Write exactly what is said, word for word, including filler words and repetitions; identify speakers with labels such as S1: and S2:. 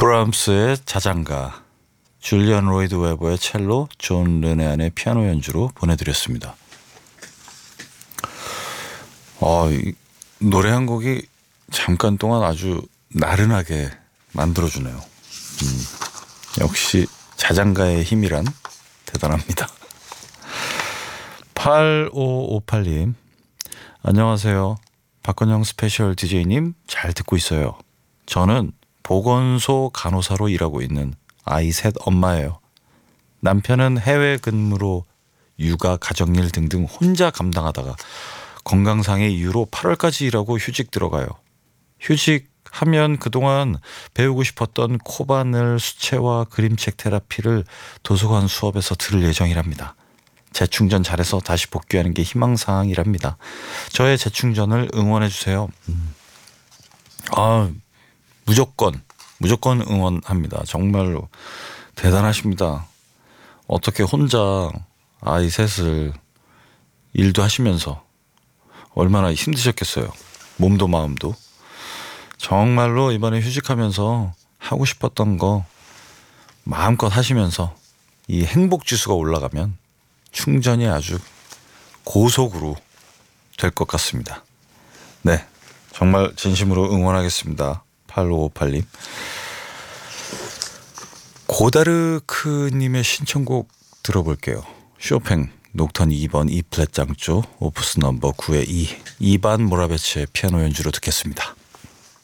S1: 브람스의 자장가, 줄리안 로이드 웨버의 첼로, 존 르네안의 피아노 연주로 보내드렸습니다. 어, 이 노래 한 곡이 잠깐 동안 아주 나른하게 만들어주네요. 음, 역시 자장가의 힘이란 대단합니다. 팔오오팔 님 안녕하세요. 박건영 스페셜 디제이님 잘 듣고 있어요. 저는 보건소 간호사로 일하고 있는 아이 셋 엄마예요. 남편은 해외 근무로 육아, 가정일 등등 혼자 감당하다가 건강상의 이유로 팔월까지 일하고 휴직 들어가요. 휴직하면 그동안 배우고 싶었던 코바늘, 수채화, 그림책 테라피를 도서관 수업에서 들을 예정이랍니다. 재충전 잘해서 다시 복귀하는 게 희망사항이랍니다. 저의 재충전을 응원해주세요. 음. 아, 무조건 무조건 응원합니다. 정말로 대단하십니다. 어떻게 혼자 아이 셋을 일도 하시면서 얼마나 힘드셨겠어요. 몸도 마음도. 정말로 이번에 휴직하면서 하고 싶었던 거 마음껏 하시면서 이 행복지수가 올라가면 충전이 아주 고속으로 될 것 같습니다. 네, 정말 진심으로 응원하겠습니다. 팔오오팔 님. 고다르크님의 신청곡 들어볼게요. 쇼팽 녹턴 이 번 E 플랫 장조 오프스 넘버 구의 이 이반 모라베츠의 피아노 연주로 듣겠습니다.